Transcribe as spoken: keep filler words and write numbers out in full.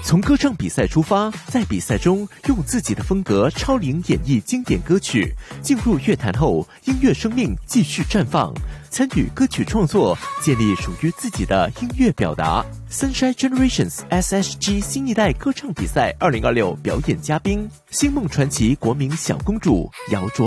从歌唱比赛出发，在比赛中用自己的风格超龄演绎经典歌曲，进入乐坛后，音乐生命继续绽放。参与歌曲创作，建立属于自己的音乐表达。Sunshine Generations S H G 新一代歌唱比赛二零二六表演嘉宾：星梦传奇国民小公主姚卓。